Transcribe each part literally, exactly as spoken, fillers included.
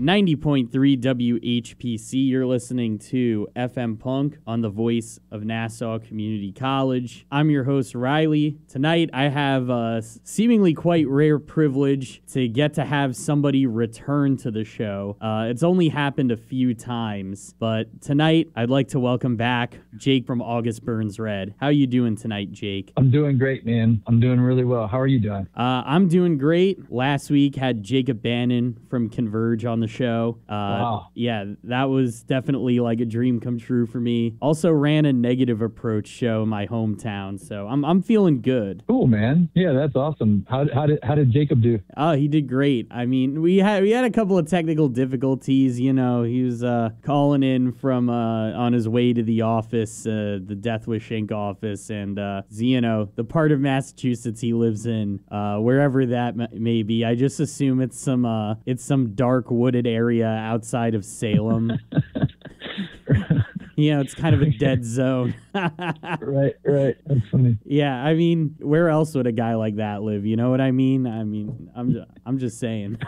ninety point three W H P C. You're listening to F M Punk on the voice of Nassau Community College. I'm your host, Riley. Tonight, I have a seemingly quite rare privilege to get to have somebody return to the show. Uh, it's only happened a few times, but tonight, I'd like to welcome back Jake from August Burns Red. How are you doing tonight, Jake? I'm doing great, man. I'm doing really well. How are you doing? Uh, I'm doing great. Last week, had Jacob Bannon from Converge on the show. Uh, wow. Yeah, that was definitely like a dream come true for me. Also ran a Negative Approach show in my hometown, so I'm I'm feeling good. Cool, man. Yeah, that's awesome. How how did how did Jacob do? Oh, he did great. I mean, we had we had a couple of technical difficulties. You know, he was uh, calling in from uh, on his way to the office, uh, the Death Wish Incorporated office, and uh, you know, the part of Massachusetts he lives in, uh, wherever that m- may be. I just assume it's some uh, it's some dark wooded area outside of Salem. You know, it's kind of a dead zone. Right, right. That's funny. Yeah, I mean, where else would a guy like that live? You know what I mean? I mean, I'm just, I'm just saying.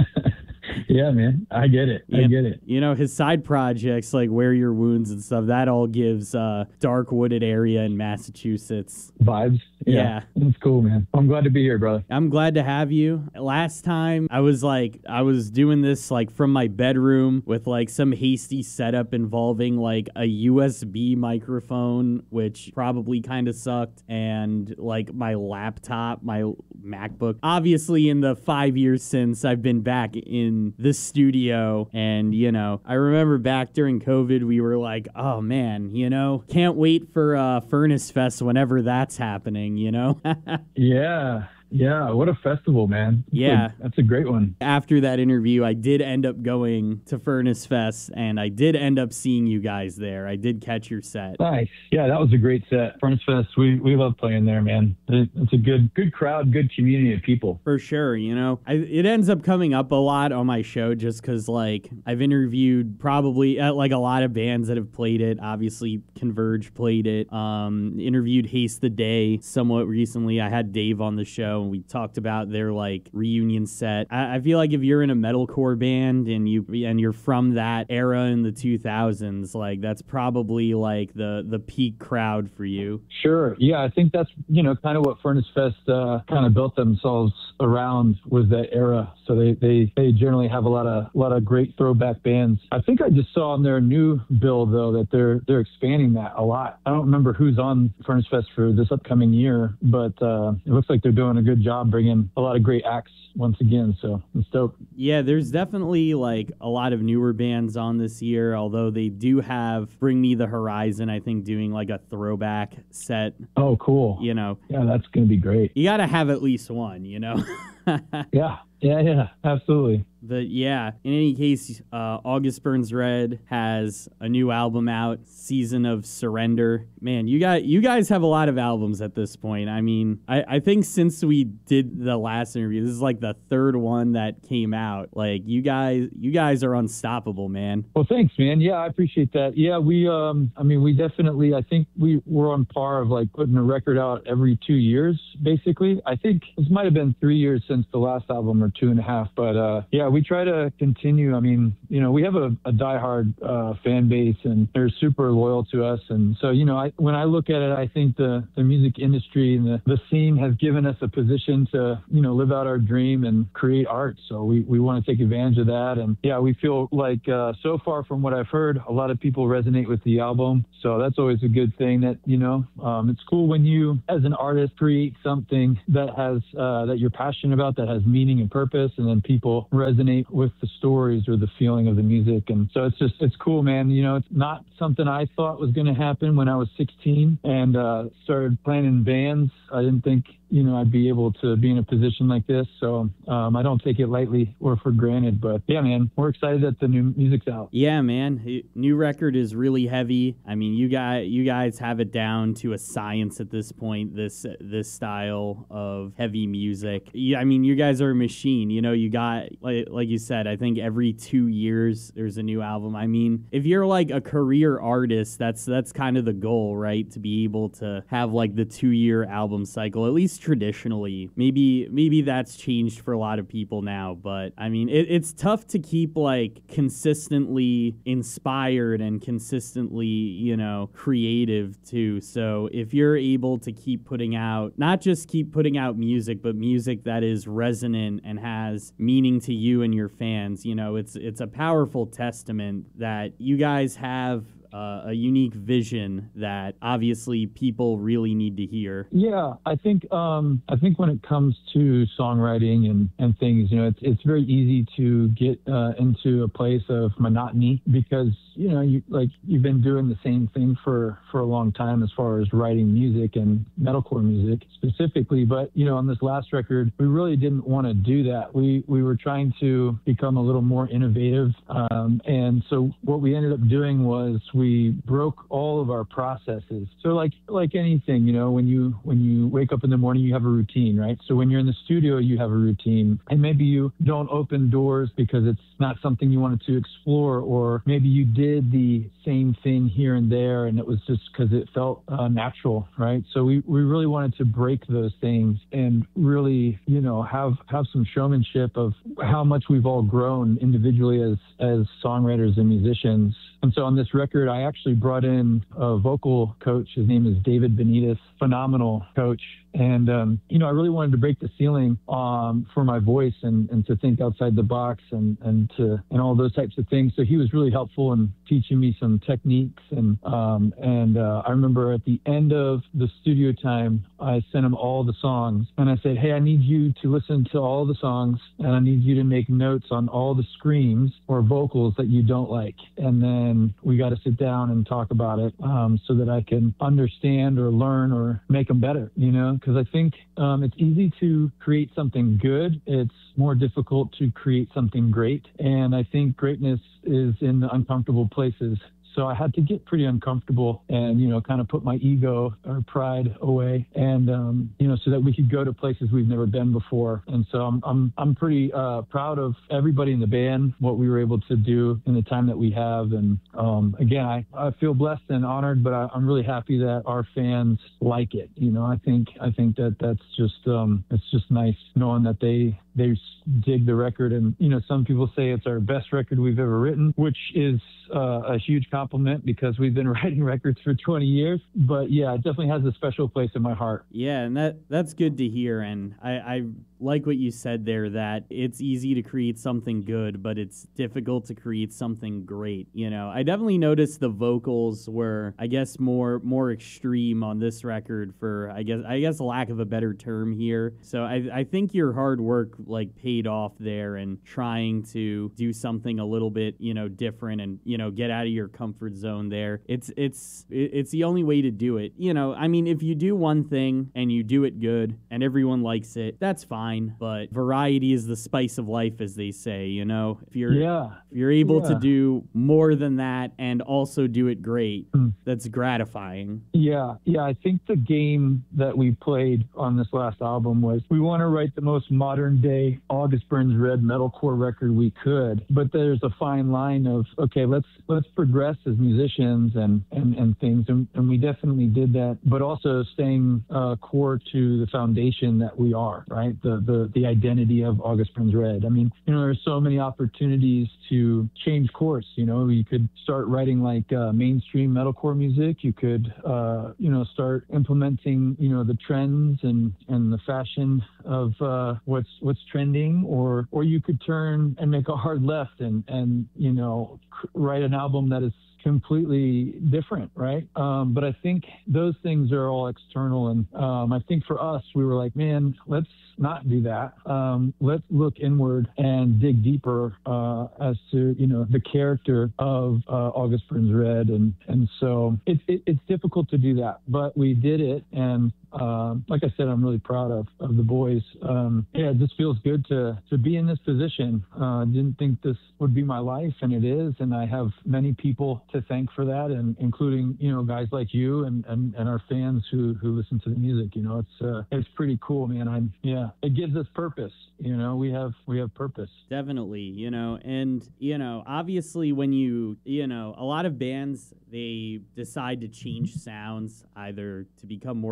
Yeah, man. I get it. I you, get it. You know, his side projects like Wear Your Wounds and stuff, that all gives uh, dark wooded area in Massachusetts. Vibes. Yeah. Yeah. That's cool, man. I'm glad to be here, brother. I'm glad to have you. Last time I was like, I was doing this like from my bedroom with like some hasty setup involving like a U S B microphone, which probably kind of sucked, and like my laptop, my MacBook. Obviously, in the five years since I've been back in the studio, and you know, I remember back during COVID, we were like, oh man, you know, can't wait for uh, Furnace Fest whenever that's happening, you know? Yeah. Yeah, what a festival, man. That's Yeah. a, that's a great one. After that interview, I did end up going to Furnace Fest, and I did end up seeing you guys there. I did catch your set. Nice. Yeah, that was a great set. Furnace Fest, we, we love playing there, man. It, it's a good good crowd, good community of people. For sure, you know. I, it ends up coming up a lot on my show just because, like, I've interviewed probably, uh, like, a lot of bands that have played it. Obviously, Converge played it. Um, interviewed Haste the Day somewhat recently. I had Dave on the show, and we talked about their like reunion set. I, I feel like if you're in a metalcore band and you and you're from that era in the two thousands, like that's probably like the the peak crowd for you. Sure. Yeah, I think that's, you know, kind of what Furnace Fest uh, kind of built themselves around was that era. So they, they they generally have a lot of a lot of great throwback bands. I think I just saw on their new bill though that they're they're expanding that a lot. I don't remember who's on Furnace Fest for this upcoming year, but uh, it looks like they're doing a good job bringing a lot of great acts once again, so it's dope. Yeah, there's definitely like a lot of newer bands on this year, although they do have Bring Me the Horizon, I think, doing like a throwback set. Oh, cool. You know. Yeah, that's going to be great. You got to have at least one, you know. Yeah, yeah, yeah, absolutely. But yeah, in any case, uh, August Burns Red has a new album out, Season of Surrender. Man, you got you guys have a lot of albums at this point. I mean, I, I think since we did the last interview, this is like the third one that came out. Like you guys, you guys are unstoppable, man. Well, thanks, man. Yeah, I appreciate that. Yeah, we, um, I mean, we definitely, I think we were on par of like putting a record out every two years, basically. I think this might have been three years since the last album, or two and a half. But uh, yeah, we try to continue. I mean, you know, we have a, a diehard uh, fan base, and they're super loyal to us. And so, you know, I, when I look at it, I think the, the music industry and the, the scene has given us a position to, you know, live out our dream and create art. So we, we want to take advantage of that. And yeah, we feel like uh, so far from what I've heard, a lot of people resonate with the album. So that's always a good thing that, you know, um, it's cool when you, as an artist, create something that has, uh, that you're passionate about, that has meaning and purpose, and then people resonate with the stories or the feeling of the music. And so it's just, it's cool, man. You know, it's not something I thought was going to happen when I was sixteen and uh, started playing in bands. I didn't think, you know, I'd be able to be in a position like this. So um, I don't take it lightly or for granted. But yeah, man, we're excited that the new music's out. Yeah, man. New record is really heavy. I mean, you guys, you guys have it down to a science at this point, this this style of heavy music. Yeah, I mean, you guys are a machine. You know, you got, like, like you said, I think every two years there's a new album. I mean, if you're like a career artist, that's that's kind of the goal, right? To be able to have like the two-year album cycle, at least least traditionally. Maybe maybe that's changed for a lot of people now, but I mean, it, it's tough to keep like consistently inspired and consistently, you know, creative too. So if you're able to keep putting out, not just keep putting out music, but music that is resonant and has meaning to you and your fans, you know, it's it's a powerful testament that you guys have Uh, a unique vision that obviously people really need to hear. Yeah, I think um, I think when it comes to songwriting and, and things, you know, it's it's very easy to get uh, into a place of monotony because you know you like you've been doing the same thing for for a long time as far as writing music and metalcore music specifically. But you know, on this last record, we really didn't want to do that. We we were trying to become a little more innovative, um, and so what we ended up doing was we broke all of our processes. So like like anything, you know, when you when you wake up in the morning, you have a routine, right? So when you're in the studio, you have a routine, and maybe you don't open doors because it's not something you wanted to explore, or maybe you did the same thing here and there, and it was just because it felt uh, natural, right? So we, we really wanted to break those things and really, you know, have have some showmanship of how much we've all grown individually as as songwriters and musicians. And so on this record, I actually brought in a vocal coach. His name is David Benitez, phenomenal coach. And, um, you know, I really wanted to break the ceiling um, for my voice and, and to think outside the box and, and to and all those types of things. So he was really helpful in teaching me some techniques. And um, and uh, I remember at the end of the studio time, I sent him all the songs. And I said, hey, I need you to listen to all the songs, and I need you to make notes on all the screams or vocals that you don't like. And then we got to sit down and talk about it um, so that I can understand or learn or make them better, you know? Because I think um, it's easy to create something good. It's more difficult to create something great. And I think greatness is in the uncomfortable places. So I had to get pretty uncomfortable and, you know, kind of put my ego or pride away and, um, you know, so that we could go to places we've never been before. And so I'm, I'm, I'm pretty uh, proud of everybody in the band, what we were able to do in the time that we have. And um, again, I, I feel blessed and honored, but I, I'm really happy that our fans like it. You know, I think, I think that that's just, um, it's just nice knowing that they, they dig the record. And, you know, some people say it's our best record we've ever written, which is uh, a huge compliment because we've been writing records for twenty years. But yeah, it definitely has a special place in my heart. Yeah, and that that's good to hear. And I, I like what you said there, that it's easy to create something good, but it's difficult to create something great. You know, I definitely noticed the vocals were, I guess, more more extreme on this record, for I guess I guess lack of a better term here. So I I think your hard work like paid off there, and trying to do something a little bit, you know, different, and you know, get out of your comfort zone there. It's it's it's the only way to do it. You know, I mean, if you do one thing and you do it good and everyone likes it, that's fine. But variety is the spice of life, as they say. You know, if you're yeah. if you're able yeah. to do more than that and also do it great, mm. that's gratifying. Yeah, yeah. I think the game that we played on this last album was we want to write the most modern day August Burns Red metalcore record we could, but there's a fine line of okay, let's let's progress as musicians and and, and things, and, and we definitely did that, but also staying uh, core to the foundation that we are, right? The the the identity of August Burns Red. I mean, you know, there's so many opportunities to change course. You know, you could start writing like uh, mainstream metalcore music. You could, uh, you know, start implementing, you know, the trends and and the fashion of uh, what's what's trending, or or you could turn and make a hard left and and you know write an album that is completely different, right? Um, but I think those things are all external, and um, I think for us, we were like, man, let's not do that. Um, let's look inward and dig deeper uh, as to, you know, the character of uh, August Burns Red, and and so it, it, it's difficult to do that, but we did it, and uh, like I said, I'm really proud of, of the boys. Um, yeah, it just feels good to to be in this position. I uh, didn't think this would be my life, and it is, and I have many people to thank for that, and including, you know, guys like you and, and, and our fans who, who listen to the music. You know, it's uh, it's pretty cool, man. I'm yeah, it gives us purpose. You know, we have we have purpose. Definitely, you know, and you know, obviously when you you know, a lot of bands, they decide to change sounds either to become more popular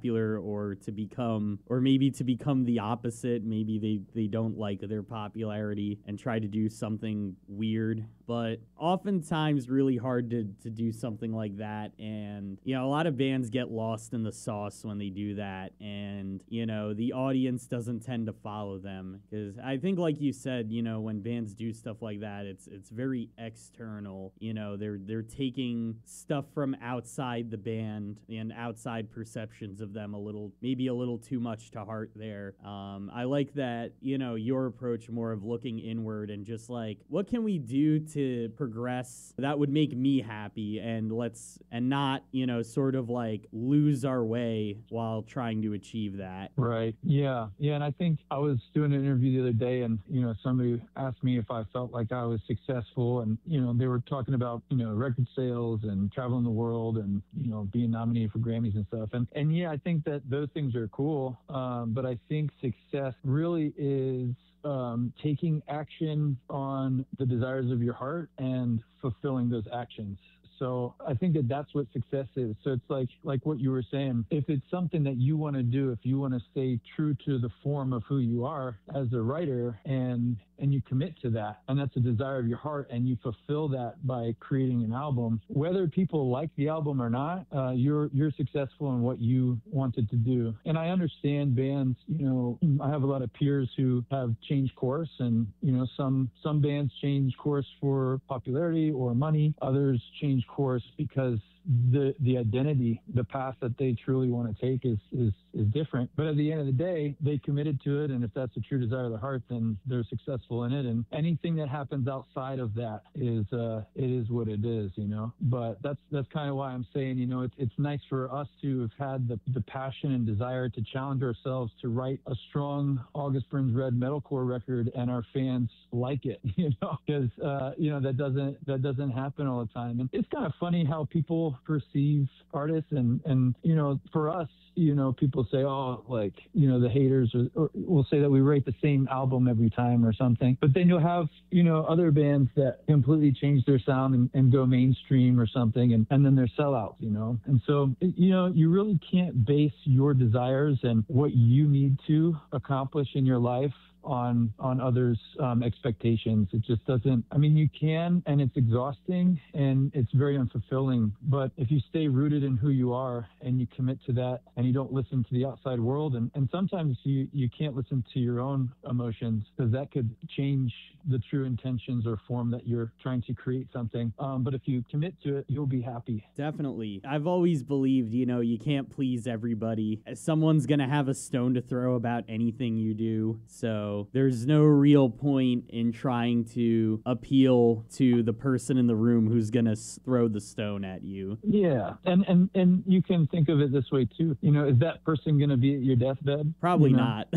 popular or to become, or maybe to become the opposite. Maybe they, they don't like their popularity and try to do something weird. But oftentimes really hard to, to do something like that. And, you know, a lot of bands get lost in the sauce when they do that. And, you know, the audience doesn't tend to follow them. Because I think, like you said, you know, when bands do stuff like that, it's it's very external. You know, they're they're taking stuff from outside the band and outside perceptions of them a little, maybe a little too much to heart there. Um, I like that, you know, your approach more of looking inward and just like, what can we do to progress that would make me happy, and let's and not, you know, sort of like lose our way while trying to achieve that. Right. Yeah. Yeah. And I think I was doing an interview the other day, and, you know, somebody asked me if I felt like I was successful, and, you know, they were talking about, you know, record sales and traveling the world and, you know, being nominated for Grammys and stuff. And, and yeah, I think that those things are cool. Um, but I think success really is um, taking action on the desires of your heart and fulfilling those actions. So I think that that's what success is. So it's like like what you were saying. If it's something that you want to do, if you want to stay true to the form of who you are as a writer, and and you commit to that, and that's a desire of your heart, and you fulfill that by creating an album, whether people like the album or not, uh, you're you're successful in what you wanted to do. And I understand bands. You know, I have a lot of peers who have changed course, and you know, some some bands change course for popularity or money. Others change course because the the identity, the path that they truly want to take is is is different. But at the end of the day, they committed to it, and if that's a true desire of the heart, then they're successful in it. And anything that happens outside of that is uh it is what it is, you know. But that's that's kind of why I'm saying, you know, it's it's nice for us to have had the the passion and desire to challenge ourselves to write a strong August Burns Red metalcore record, and our fans like it, you know, because uh you know that doesn't that doesn't happen all the time. And it's kind of funny how people perceive artists, and and you know, for us, you know, people say, oh, like, you know, the haters or, or will say that we write the same album every time or something. But then you'll have, you know, other bands that completely change their sound and, and go mainstream or something, and, and then they're sellouts, you know. And so, you know, you really can't base your desires and what you need to accomplish in your life on on others' um, expectations. It just doesn't, I mean, you can, and it's exhausting and it's very unfulfilling. But if you stay rooted in who you are and you commit to that, and you don't listen to the outside world, and, and sometimes you, you can't listen to your own emotions, because that could change the true intentions or form that you're trying to create something. Um, but if you commit to it, you'll be happy. Definitely. I've always believed, you know, you can't please everybody. Someone's going to have a stone to throw about anything you do. So there's no real point in trying to appeal to the person in the room who's going to throw the stone at you. Yeah. And, and, and you can think of it this way too. You know, is that person going to be at your deathbed? Probably you know? not.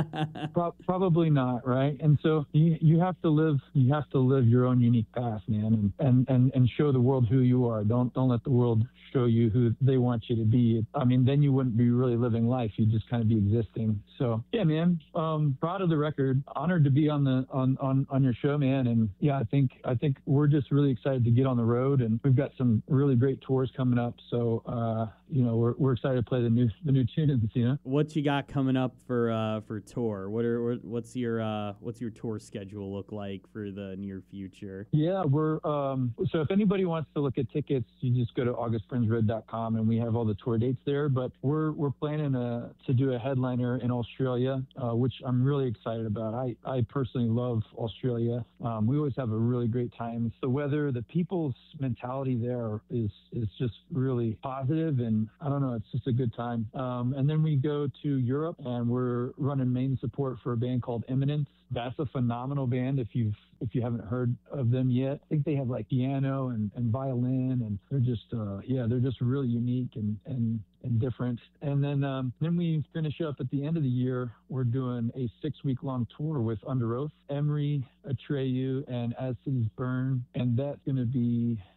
Pro- probably not, right? And so you, you have to live you have to live your own unique path, man, and, and, and, and show the world who you are. Don't don't let the world show you who they want you to be. I mean, then you wouldn't be really living life. You'd just kind of be existing. So yeah, man. Um, proud of the record. Honored to be on the on, on, on your show, man. And yeah, I think I think we're just really excited to get on the road, and we've got some really great tours coming up. So uh, you know, we're we're excited to play the new the new tunes, you know. What you got coming up for uh for tour? What are what's your uh what's your tour schedule look like for the near future? Yeah, we're um so if anybody wants to look at tickets, you just go to august burns red dot com, and we have all the tour dates there. But we're we're planning a, to do a headliner in Australia, uh, which I'm really excited about. I, I personally love Australia. Um, we always have a really great time. It's the weather, the people's mentality there is is just really positive, and I don't know, it's just a good time. Um, and then we go to Europe, and we're running main support for a band called Imminence. That's a phenomenal band if you've if you haven't heard of them yet. I think they have like piano and, and violin, and they're just uh, yeah, they're just really unique and and and different. And then um, then we finish up at the end of the year. We're doing a six week long tour with Under Oath, Emery, Atreyu, and As Cities Burn, and that's going to be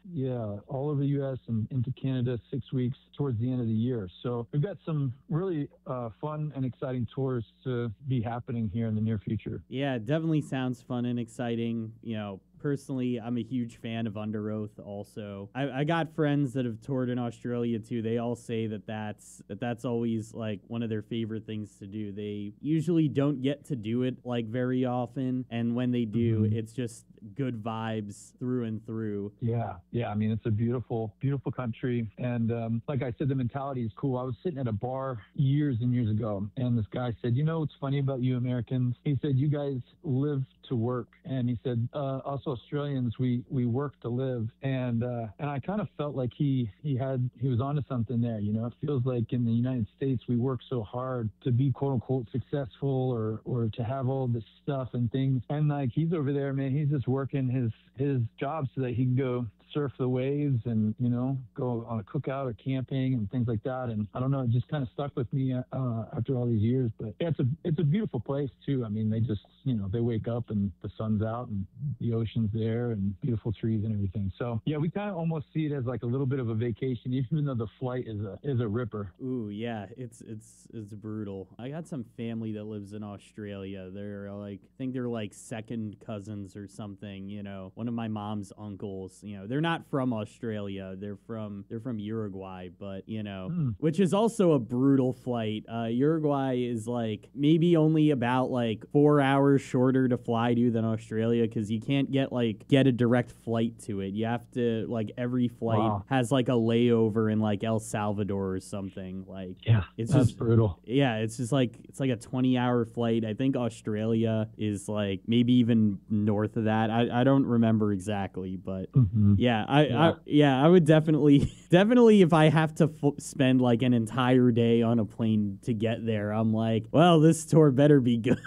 Yeah, all over the U S and into Canada, six weeks towards the end of the year. So we've got some really uh, fun and exciting tours to be happening here in the near future. Yeah, it definitely sounds fun and exciting. You know, personally, I'm a huge fan of Under Oath also. I, I got friends that have toured in Australia too. They all say that that's, that that's always like one of their favorite things to do. They usually don't get to do it like very often. And when they do, mm-hmm. it's just good vibes through and through. Yeah. Yeah. I mean, it's a beautiful, beautiful country. And um, like I said, the mentality is cool. I was sitting at a bar years and years ago, and this guy said, you know what's funny about you Americans? He said, you guys live to work. And he said, uh, us Australians, we, we work to live. And, uh, and I kind of felt like he, he had, he was onto something there. You know, it feels like in the United States, we work so hard to be quote unquote successful or, or to have all this stuff and things. And like, he's over there, man, he's just working his, his job so that he can go surf the waves and, you know, go on a cookout or camping and things like that. And I don't know, it just kind of stuck with me uh, after all these years. But yeah, it's a it's a beautiful place too. I mean, they just, you know, they wake up and the sun's out and the ocean's there and beautiful trees and everything. So yeah, we kind of almost see it as like a little bit of a vacation, even though the flight is a is a ripper. Ooh, yeah, it's it's it's brutal. I got some family that lives in Australia. They're like, I think they're like second cousins or something. You know, one of my mom's uncles. You know, they're not from Australia. They're from they're from Uruguay, but you know, mm. which is also a brutal flight. Uh, Uruguay is like maybe only about like four hours shorter to fly to than Australia because you can't get like get a direct flight to it. You have to like every flight wow. has like a layover in like El Salvador or something. Like yeah, it's that's just brutal. Yeah, it's just like it's like a twenty hour flight. I think Australia is like maybe even north of that. I, I don't remember exactly, but mm-hmm. yeah. Yeah, I, yeah. I yeah, I would definitely, definitely if I have to f- spend like an entire day on a plane to get there, I'm like, well, this tour better be good.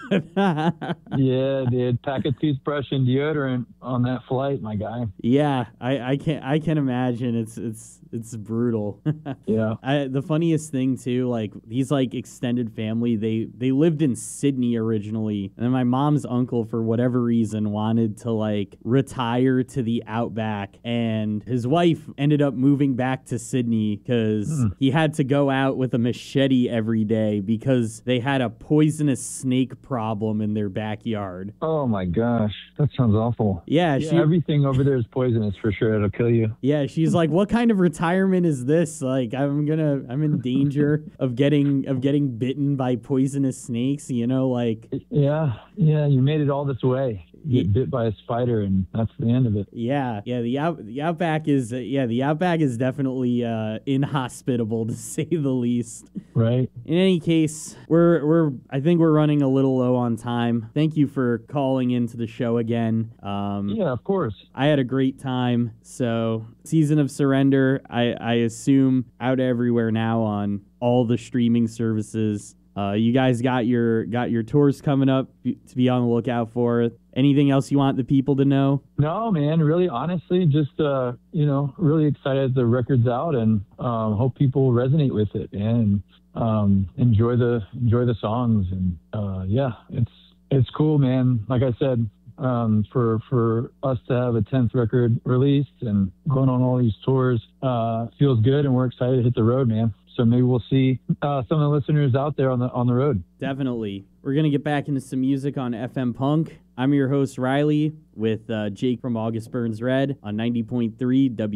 Yeah, dude, pack a toothbrush and deodorant on that flight, my guy. Yeah, I, I can't, I can imagine. It's, it's, it's brutal. Yeah. I, the funniest thing too, like these like extended family, they, they lived in Sydney originally, and then my mom's uncle, for whatever reason, wanted to like retire to the outback. And his wife ended up moving back to Sydney because mm. he had to go out with a machete every day because they had a poisonous snake problem in their backyard. Oh my gosh, that sounds awful. Yeah, yeah she, everything over there is poisonous for sure. It'll kill you. Yeah, she's like, what kind of retirement is this? Like, I'm gonna, I'm in danger of getting, of getting bitten by poisonous snakes. You know, like. Yeah, yeah, you made it all this way. You get bit by a spider, and that's the end of it. Yeah, yeah. The out, the outback is, uh, yeah, the outback is definitely uh, inhospitable to say the least. Right. In any case, we're we're I think we're running a little low on time. Thank you for calling into the show again. Um, yeah, of course. I had a great time. So, Season of Surrender, I I assume out everywhere now on all the streaming services. Uh, you guys got your got your tours coming up to be on the lookout for. Anything else you want the people to know? No, man, really, honestly, just, uh, you know, really excited the record's out and um, hope people resonate with it and um, enjoy the enjoy the songs. And uh, yeah, it's it's cool, man. Like I said, um, for for us to have a tenth record released and going on all these tours uh, feels good, and we're excited to hit the road, man. So maybe we'll see uh, some of the listeners out there on the on the road. Definitely. We're going to get back into some music on F M Punk. I'm your host, Riley, with uh, Jake from August Burns Red on ninety point three W.